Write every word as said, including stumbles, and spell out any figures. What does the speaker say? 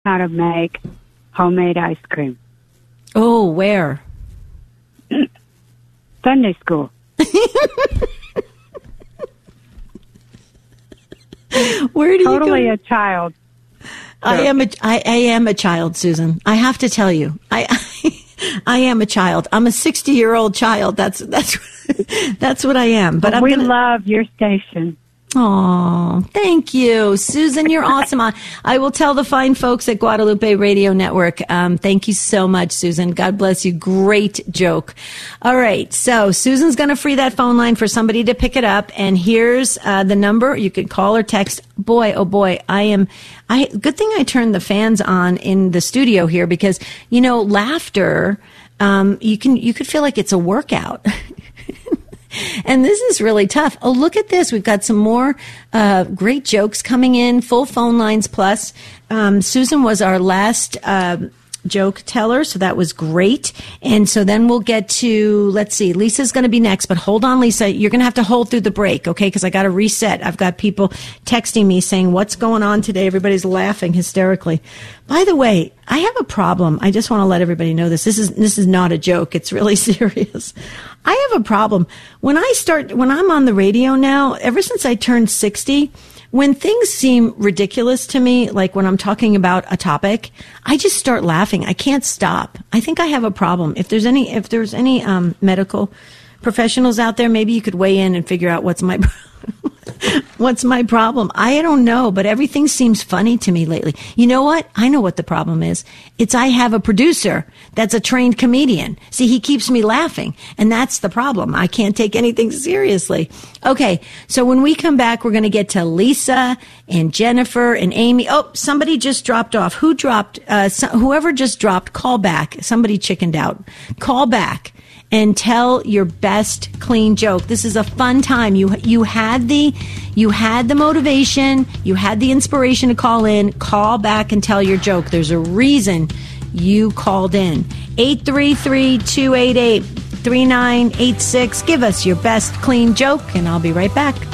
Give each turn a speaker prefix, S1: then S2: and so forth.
S1: how to make homemade ice cream.
S2: Oh, where?
S1: Sunday school.
S2: Where do
S1: totally
S2: you go?
S1: a child.
S2: I am a, I, I am a child, Susan. I have to tell you, I, I, I am a child. I'm a sixty-year-old child. That's that's that's what I am. But I'm
S1: we
S2: gonna,
S1: love your station.
S2: Oh, thank you, Susan. You're awesome. I, I will tell the fine folks at Guadalupe Radio Network. Um, thank you so much, Susan. God bless you. Great joke. All right. So Susan's going to free that phone line for somebody to pick it up. And here's uh, the number. You could call or text. Boy, oh boy, I am. I good thing I turned the fans on in the studio here because, you know, laughter, um, you can, you could feel like it's a workout. And this is really tough. Oh, look at this. We've got some more uh, great jokes coming in, full phone lines plus. Um, Susan was our last uh, joke teller, so that was great. And so then we'll get to, let's see, Lisa's going to be next. But hold on, Lisa. You're going to have to hold through the break, okay? Because I got to reset. I've got people texting me saying, what's going on today? Everybody's laughing hysterically. By the way, I have a problem. I just want to let everybody know this. This is this is not a joke. It's really serious. I have a problem. When I start, when I'm on the radio now, ever since I turned sixty, when things seem ridiculous to me, like when I'm talking about a topic, I just start laughing. I can't stop. I think I have a problem. If there's any, if there's any um, medical professionals out there, maybe you could weigh in and figure out what's my what's my problem. I don't know, but everything seems funny to me lately. You know what? I know what the problem is. It's I have a producer that's a trained comedian. See, he keeps me laughing, and that's the problem. I can't take anything seriously. Okay, so when we come back, we're going to get to Lisa and Jennifer and Amy. Oh, somebody just dropped off. Who dropped? Uh, so, whoever just dropped, call back. Somebody chickened out. Call back and tell your best clean joke. This is a fun time. You you had the you had the motivation, you had the inspiration to call in. Call back and tell your joke. There's a reason you called in. eight three three, two eight eight, three nine eight six. Give us your best clean joke, and I'll be right back.